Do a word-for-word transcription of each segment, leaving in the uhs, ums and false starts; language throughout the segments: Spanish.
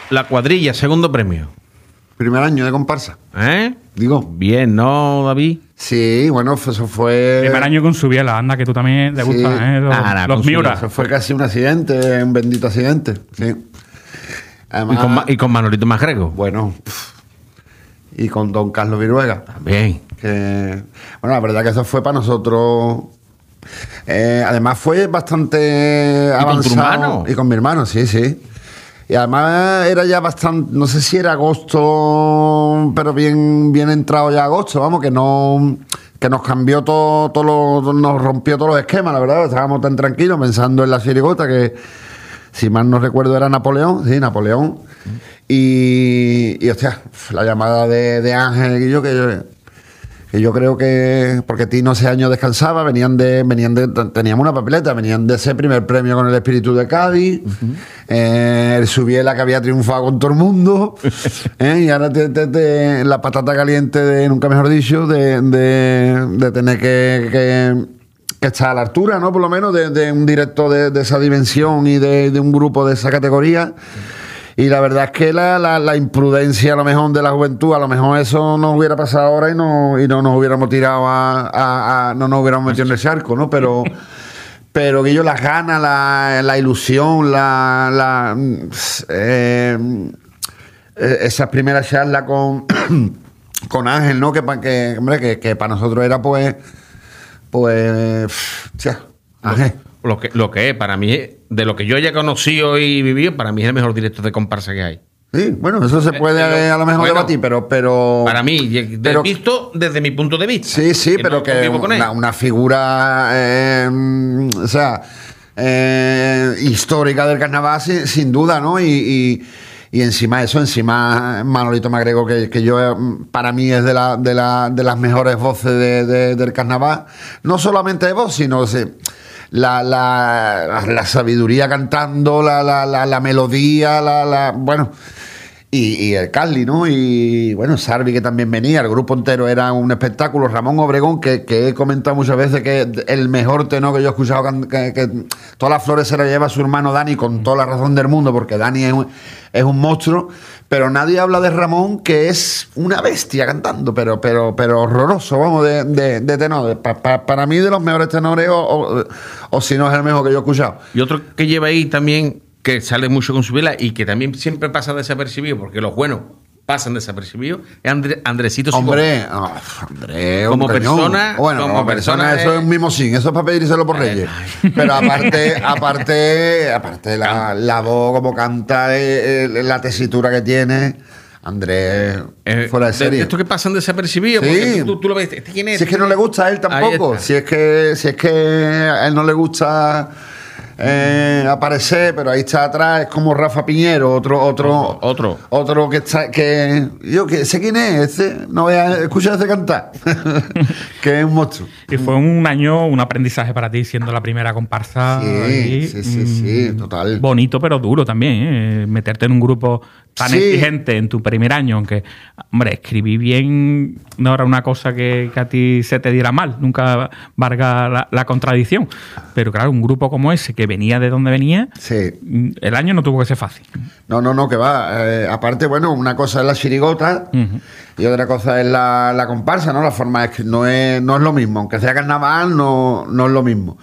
La cuadrilla, segundo premio. Primer año de comparsa. ¿Eh? Digo. Bien, ¿no, David? Sí, bueno, eso fue... Primer año con su biela, anda, que tú también te Sí. gusta, ¿eh? Los, Ah, nah, los con su Miura. Eso fue casi un accidente, un bendito accidente. Sí. Además, Y con, Ma- y con Manolito Magrego. bueno, pff, y con don Carlos Viruega. También. Que, bueno, la verdad que eso fue para nosotros... eh, además fue bastante con tu avanzado. hermano? Y con mi hermano, sí, sí. Y además era ya bastante, no sé si era agosto, pero bien, bien entrado ya agosto, vamos, que no, que nos cambió todo, todo lo- nos rompió todos los esquemas, la verdad. Estábamos tan tranquilos pensando en la chirigota que, si mal no recuerdo, era Napoleón, sí, Napoleón. Y, y hostia, la llamada de, de Ángel y yo, que yo, que yo creo que, porque Tino ese año descansaba, venían de, venían de, teníamos una papeleta, venían de ese primer premio con el Espíritu de Cádiz, uh-huh. eh, el Subiela que había triunfado con todo el mundo, eh, y ahora te, te, te, la patata caliente de, nunca mejor dicho, de, de, de tener que, que, que estar a la altura, ¿no? Por lo menos de, de un directo de, de esa dimensión y de, de un grupo de esa categoría. Y la verdad es que la, la, la imprudencia a lo mejor de la juventud, a lo mejor eso nos hubiera pasado ahora y no, y no nos hubiéramos tirado a, a, a no nos hubiéramos metido en el charco, ¿no? Pero, pero Guillo, las ganas, la, la ilusión, la, la eh, esas primeras charlas con, con Ángel, ¿no? Que, que, hombre, que, que para nosotros era pues, pues, tía, Ángel. Lo que, lo que es, para mí, de lo que yo haya conocido y vivido, para mí es el mejor director de comparsa que hay. Sí, bueno, eso se puede eh, a lo mejor bueno, debatir, pero, pero... Para mí, de, pero, visto desde mi punto de vista. Sí, sí, que pero no que una, una figura, eh, o sea, eh, histórica del carnaval, sin, sin duda, ¿no? Y, y, y encima eso, encima Manolito Magrego, que, que yo, para mí es de, la, de, la, de las mejores voces de, de, del carnaval, no solamente de voz, sino... Se, La, la, la sabiduría cantando, la, la, la, la melodía, la, la bueno, y, y el Carly, ¿no? Y bueno, Sarvi, que también venía, el grupo entero era un espectáculo. Ramón Obregón, que, que he comentado muchas veces que el mejor tenor que yo he escuchado, que, que todas las flores se las lleva su hermano Dani, con toda la razón del mundo, porque Dani es un, es un monstruo. Pero nadie habla de Ramón, que es una bestia cantando, pero pero pero horroroso, vamos, de, de, de tenor. Pa, pa, para mí, de los mejores tenores, o, o, o si no es el mejor que yo he escuchado. Y otro que lleva ahí también, que sale mucho con su vela y que también siempre pasa desapercibido, porque los buenos pasan desapercibidos, es André, Andresito Simón. Hombre, oh, André, como un persona, bueno, como, como persona, persona eso es un mimosín, eso es para pedírselo por Reyes. Pero aparte, aparte, aparte la, la voz, como canta, eh, eh, la tesitura que tiene, Andrés, eh, fuera de serie. Esto que pasan desapercibidos, sí. Porque tú, tú lo ves, ¿este quién es? Si es que no le gusta a él tampoco, si es que, si es que a él no le gusta eh, aparecer, pero ahí está atrás, es como Rafa Piñero, otro, otro, otro, otro que está, que yo que sé quién es, ese, no voy a escuchar ese cantar, que es un monstruo. Y fue un año, un aprendizaje para ti, siendo la primera comparsa. Sí, ahí, sí, sí, sí, total. Bonito, pero duro también, ¿eh? Meterte en un grupo tan sí. exigente en tu primer año, aunque, hombre, escribí bien no era una cosa que, que a ti se te diera mal, nunca valga la, la contradicción. Pero claro, un grupo como ese, que venía de donde venía, sí. el año no tuvo que ser fácil. No, no, no, que va. Eh, aparte, bueno, una cosa es la chirigota uh-huh. y otra cosa es la, la comparsa, ¿no? La forma es que no es, no es lo mismo. Aunque sea carnaval, no, no es lo mismo.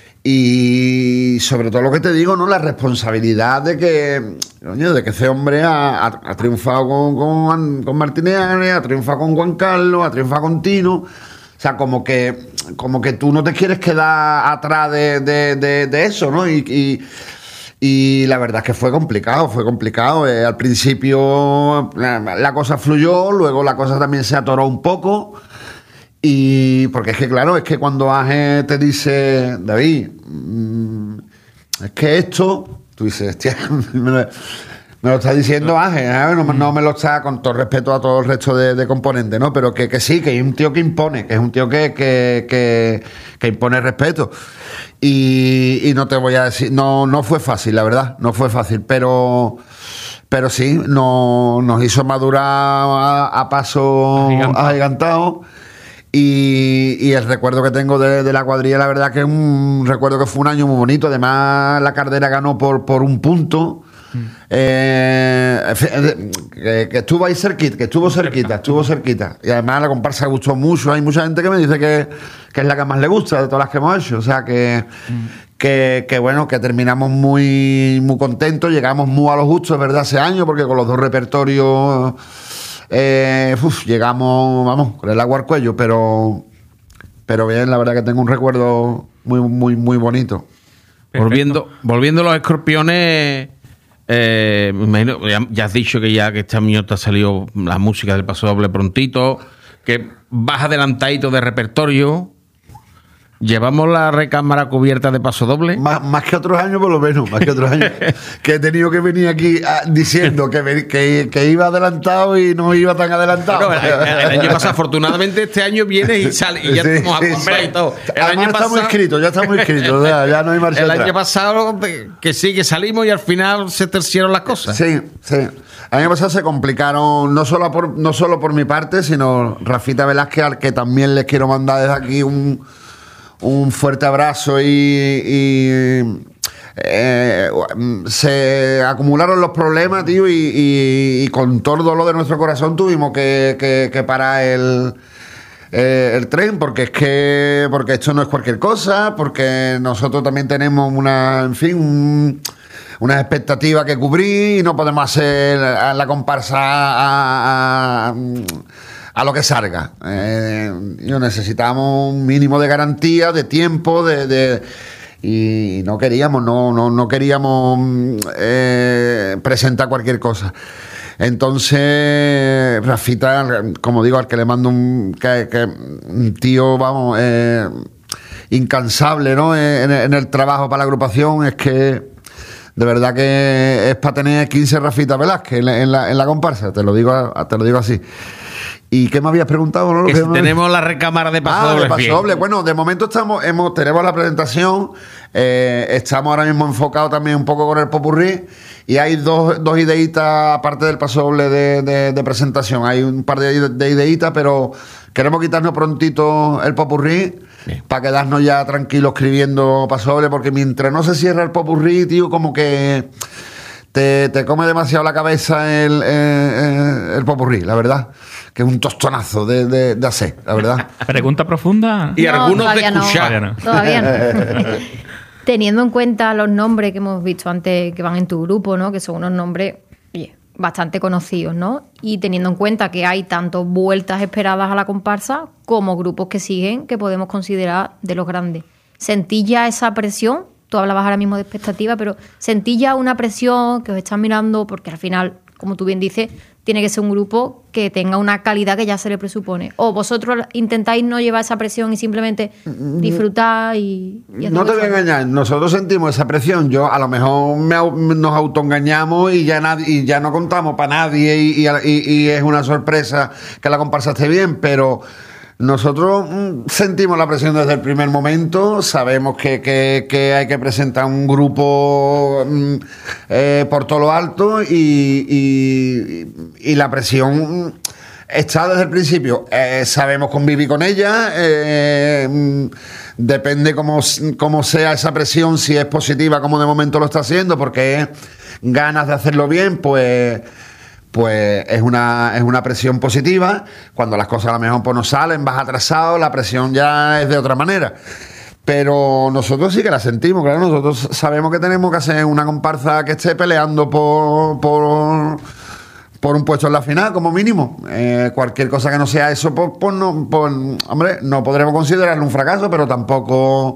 Y sobre todo lo que te digo, ¿no? La responsabilidad de que, coño, de que ese hombre ha, ha, ha triunfado con, con, con Martínez, ha triunfado con Juan Carlos, ha triunfado con Tino. O sea, como que, como que tú no te quieres quedar atrás de, de, de, de eso, ¿no? Y, y, y la verdad es que fue complicado, fue complicado. Eh, al principio la, la cosa fluyó, luego la cosa también se atoró un poco. Y porque es que, claro, es que cuando Ángel te dice, David, mmm, es que esto, tú dices, hostia, me lo, me lo está diciendo Ángel, ¿eh? no, no me lo está, con todo respeto a todo el resto de, de componentes, ¿no? Pero que, que sí, que es un tío que impone, que es un tío que, que, que, que impone respeto. Y, y no te voy a decir, no, no fue fácil, la verdad, no fue fácil, pero... Pero sí, no, nos hizo madurar a, a paso agigantado. Y, y el recuerdo que tengo de, de la cuadrilla, la verdad que es un recuerdo que fue un año muy bonito. Además, la Cardera ganó por, por un punto. Mm. Eh, que, que estuvo ahí cerquita, que estuvo cerquita, estuvo cerquita. Y además la comparsa gustó mucho. Hay mucha gente que me dice que, que es la que más le gusta de todas las que hemos hecho. O sea que, mm. que, que bueno, que terminamos muy, muy contentos, llegamos muy a lo justo, es verdad, ese año, porque con los dos repertorios eh, uf, llegamos, vamos, con el agua al cuello, pero, pero bien, la verdad que tengo un recuerdo muy, muy, muy bonito. Volviendo, volviendo a los Escorpiones, eh, me imagino, ya, ya has dicho que ya que este año te ha salido la música del Paso Doble prontito, que vas adelantadito de repertorio. ¿Llevamos la recámara cubierta de Paso Doble? Más, más que otros años, por lo menos, más que otros años. Que he tenido que venir aquí a, diciendo que, me, que, que iba adelantado y no iba tan adelantado. Bueno, el, el año pasado, afortunadamente, este año viene y sale y ya sí, estamos a comprar sí. y todo. El Además, año pasado, está muy escrito, ya está muy escrito, ya, ya no hay marcha El atrás. año pasado, que sí, que salimos y al final se tercieron las cosas. Sí, sí. El año pasado se complicaron, no solo por, no solo por mi parte, sino Rafita Velázquez, al que también les quiero mandar desde aquí un... un fuerte abrazo y, y eh, se acumularon los problemas, tío, y, y, y con todo el dolor de nuestro corazón tuvimos que, que, que parar el, eh, el tren, porque es que porque esto no es cualquier cosa, porque nosotros también tenemos una, en fin, un, unas expectativas que cubrir y no podemos hacer la comparsa a, a, a lo que salga. Eh, yo necesitamos un mínimo de garantía, de tiempo, de, de y no queríamos, no, no, no queríamos eh, presentar cualquier cosa. Entonces, Rafita, como digo, al que le mando un, que, que, un tío, vamos, eh, incansable, ¿no? En, en el trabajo para la agrupación, es que de verdad que es para tener quince Rafita Velázquez en la, en la, en la comparsa, te lo digo, te lo digo así. ¿Y qué me habías preguntado? ¿No? Que si tenemos la recámara de Paso ah, Doble. De Paso Doble. Bueno, de momento estamos, hemos, tenemos la presentación, eh, estamos ahora mismo enfocados también un poco con el popurrí y hay dos, dos ideitas aparte del Paso Doble de, de, de presentación. Hay un par de, de ideitas, pero queremos quitarnos prontito el popurrí para quedarnos ya tranquilos escribiendo Paso Doble, porque mientras no se cierra el popurrí, tío, como que te, te come demasiado la cabeza el, el, el popurrí, la verdad. Que es un tostonazo de, de, de hacer, la verdad. Pregunta profunda. Y no, algunos de escuchar. No, todavía no. Teniendo en cuenta los nombres que hemos visto antes que van en tu grupo, ¿no? Que son unos nombres oye, bastante conocidos, ¿no? Y teniendo en cuenta que hay tanto vueltas esperadas a la comparsa como grupos que siguen que podemos considerar de los grandes. ¿Sentís ya esa presión? Tú hablabas ahora mismo de expectativa, pero ¿sentís ya una presión que os están mirando? Porque al final, como tú bien dices, tiene que ser un grupo que tenga una calidad que ya se le presupone. O vosotros intentáis no llevar esa presión y simplemente disfrutar y... y no te voy a engañar, nosotros sentimos esa presión. Yo a lo mejor me, nos autoengañamos y ya, nadie, y ya no contamos para nadie y, y, y, y es una sorpresa que la comparsa esté bien, pero... Nosotros mm, sentimos la presión desde el primer momento, sabemos que, que, que hay que presentar un grupo mm, eh, por todo lo alto y, y, y la presión mm, está desde el principio. Eh, sabemos convivir con ella, eh, mm, depende cómo, cómo sea esa presión, si es positiva como de momento lo está haciendo, porque es ganas de hacerlo bien, pues... pues es una, es una presión positiva. Cuando las cosas a lo mejor pues, no salen, vas atrasado, la presión ya es de otra manera. Pero nosotros sí que la sentimos, claro. Nosotros sabemos que tenemos que hacer una comparsa que esté peleando por, por, por un puesto en la final, como mínimo. Eh, cualquier cosa que no sea eso, pues, pues no, pues, hombre, no podremos considerarlo un fracaso, pero tampoco...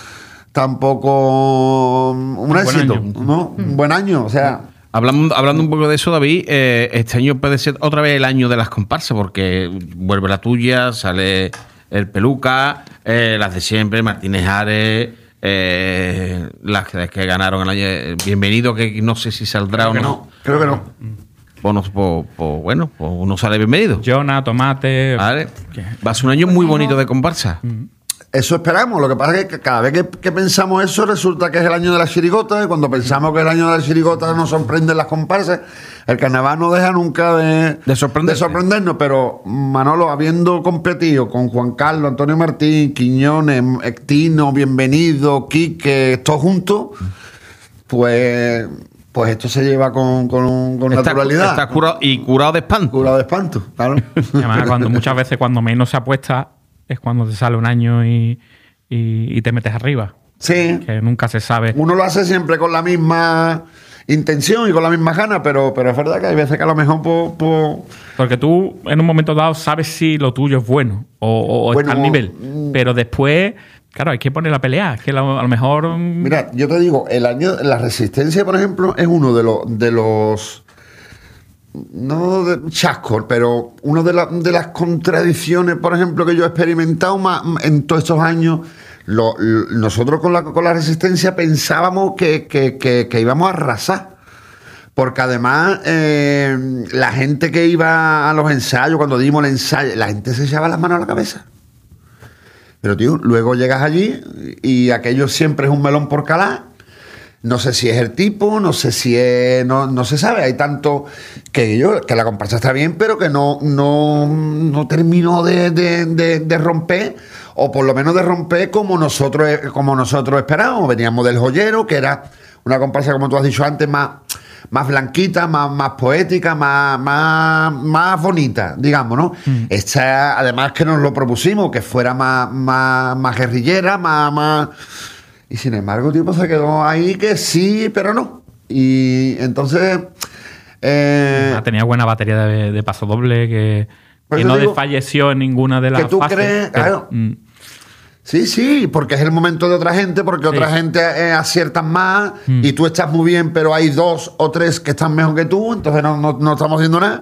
tampoco un, un éxito, año. ¿No? Mm. Un buen año, o sea... Hablando, hablando un poco de eso, David, eh, este año puede ser otra vez el año de las comparsas, porque vuelve la tuya, sale el Peluca, eh, las de siempre, Martínez Ares, eh, las que ganaron el año. Bienvenido, que no sé si saldrá creo o no. no. Creo que no. Bueno, pues, pues, bueno, pues uno sale bienvenido. Jonah, Tomate. Vale. Va a ser un año muy bonito de comparsa. Mm. Eso esperamos. Lo que pasa es que cada vez que, que pensamos eso, resulta que es el año de la chirigota, y cuando pensamos que es el año de la chirigota nos sorprenden las comparsas. El carnaval no deja nunca de, de, sorprender. de sorprendernos, pero Manolo, habiendo competido con Juan Carlos, Antonio Martín, Quiñones, Ectino, Bienvenido, Quique, todos juntos, pues pues esto se lleva con, con, con está, naturalidad. Está curado y curado de espanto. Curado de espanto, claro. Además, cuando, muchas veces cuando menos se apuesta es cuando te sale un año y, y, y te metes arriba. Sí. Que nunca se sabe. Uno lo hace siempre con la misma intención y con la misma gana, pero, pero es verdad que hay veces que a lo mejor por... por... Porque tú en un momento dado sabes si lo tuyo es bueno o, o Bueno, está al nivel. mm. Pero después, claro, hay que poner la pelea. Es que lo- a lo mejor... mm, Mira, yo te digo, el año, la Resistencia, por ejemplo, es uno de los... De los no de chascos, pero una de, la- de las contradicciones, por ejemplo, que yo he experimentado más en todos estos años. Lo- lo- nosotros con la, con la Resistencia pensábamos que, que- que- que íbamos a arrasar. Porque además, eh, la gente que iba a los ensayos, cuando dimos el ensayo, la gente se echaba las manos a la cabeza. Pero, tío, luego llegas allí y aquello siempre es un melón por calar. No sé si es el tipo, no sé si es... No, no se sabe. Hay tanto que yo, que la comparsa está bien, pero que no, no, no terminó de, de- de- de romper, o por lo menos de romper como nosotros, como nosotros esperábamos. Veníamos del Joyero, que era una comparsa, como tú has dicho antes, más, más blanquita, más, más poética, más, más, más bonita, digamos, ¿no? Mm. Esta, además que nos lo propusimos, que fuera más, más, más guerrillera, más... más y sin embargo, tío, pues se quedó ahí que sí, pero no. Y entonces... eh, Ah, tenía buena batería de, de paso doble que, Por que eso no digo desfalleció en ninguna de las que tú fases. crees, pero, claro. mm, sí, sí, porque es el momento de otra gente, porque Sí. otra gente eh, aciertan más Mm. y tú estás muy bien, pero hay dos o tres que están mejor que tú, entonces no, no, no estamos haciendo nada.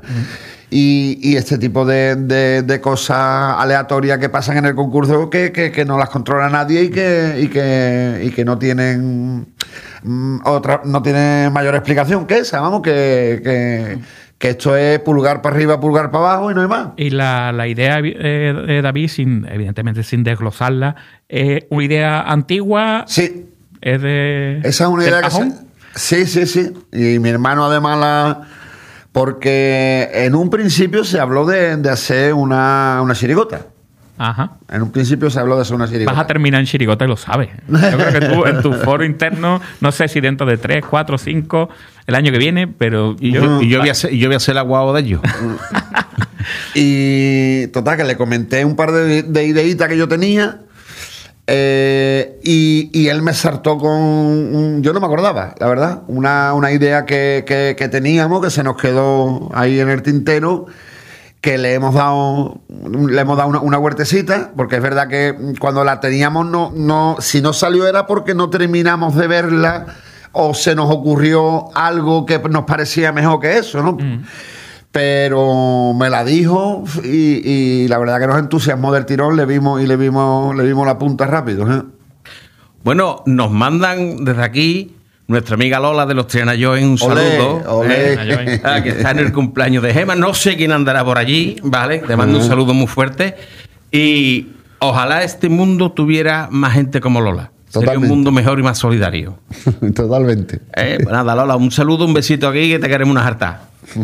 Y, y este tipo de, de- de cosas aleatorias que pasan en el concurso que, que- que no las controla nadie y que, y que, y que no tienen mm, otra, no tienen mayor explicación que esa, vamos, que, que, que esto es pulgar para arriba, pulgar para abajo y no hay más. Y la, la idea, eh, de David, sin, evidentemente sin desglosarla, es una idea antigua, Sí, es de... esa es una del idea que cajón. se... Sí, sí, sí. Y mi hermano además la... Porque en un principio se habló de, de hacer una, una chirigota. Ajá. En un principio se habló de hacer una chirigota. Vas a terminar en chirigota y lo sabes. Yo creo que tú, en tu foro interno, no sé si dentro de tres, cuatro, cinco, el año que viene, pero Y yo... yo, y yo voy a ser, y yo voy a ser la guau de ellos. Y total, que le comenté un par de, de ideitas que yo tenía. eh, y, y él me saltó con... un- yo no me acordaba, la verdad. Una, una idea que, que- que teníamos, que se nos quedó ahí en el tintero, que le hemos dado le hemos dado una, una huertecita, porque es verdad que cuando la teníamos, no, no, si no salió era porque no terminamos de verla o se nos ocurrió algo que nos parecía mejor que eso, ¿no? Mm. Pero me la dijo y, y la verdad que nos entusiasmó del tirón, le vimos y le vimos le vimos la punta rápido, ¿eh? Bueno, nos mandan desde aquí nuestra amiga Lola de los Trianayoes un Olé, saludo. olé. ¿eh? Ah, que está en el cumpleaños de Gema. No sé quién andará por allí, ¿vale? Te mando un saludo muy fuerte. Y ojalá este mundo tuviera más gente como Lola. Sería un Totalmente. mundo mejor y más solidario. Totalmente. Eh, pues nada, Lola, un saludo, un besito aquí, que te queremos una jarta.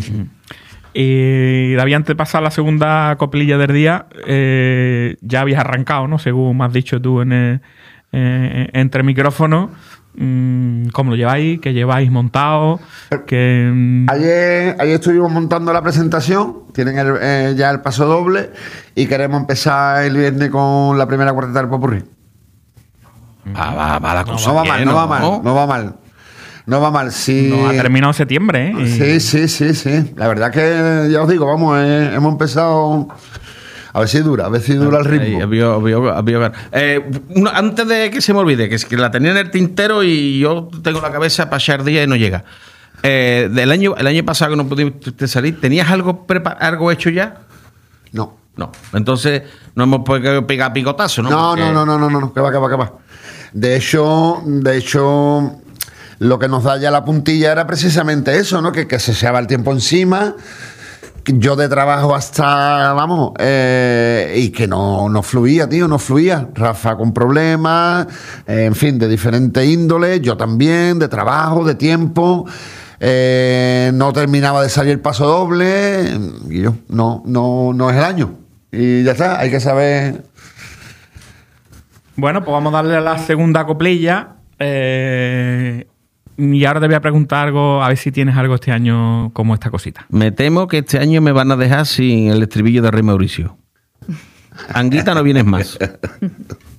Y David, antes de pasar a la segunda coplilla del día, eh, ya habías arrancado, ¿no? Según me has dicho tú en el- eh, entre micrófonos. Mm, ¿Cómo lo lleváis? ¿Qué lleváis montado? Que, mm, Ayer, ayer estuvimos montando la presentación, tienen el, eh, ya el paso doble y queremos empezar el viernes con la primera cuarteta del popurrí. Va, va, va la cosa No va bien, mal, no va mal, no va mal. No va mal, sí. no ha terminado septiembre, ¿eh? Y- Sí, sí, sí, sí. La verdad que ya os digo, vamos, eh, hemos empezado. A ver si dura, a ver si dura el Ahí, ritmo. había- había- había- eh, una- antes de que se me olvide, que es que la tenía en el tintero y yo tengo la cabeza para echar día y no llega. Eh, del año, el año pasado que no pudiste salir, ¿tenías algo prepa- algo hecho ya? No. No. Entonces no hemos podido pegar picotazo, ¿no? No, Porque- no, no, no, no, no, no, que va, que va, que va. De hecho, de hecho, lo que nos da ya la puntilla era precisamente eso, ¿no? Que, que se echaba el tiempo encima. Yo de trabajo hasta, vamos, eh, y que no, no fluía, tío, no fluía. Rafa con problemas, eh, en fin, de diferente índole, yo también, de trabajo, de tiempo. eh, no terminaba de salir el paso doble, y yo, no, no, no es el año. Y ya está, hay que saber. Bueno, pues vamos a darle a la segunda coplilla. Eh, Y ahora te voy a preguntar algo, a ver si tienes algo este año como esta cosita. Me temo que este año me van a dejar sin el estribillo de Rey Mauricio. Anguita, no vienes más.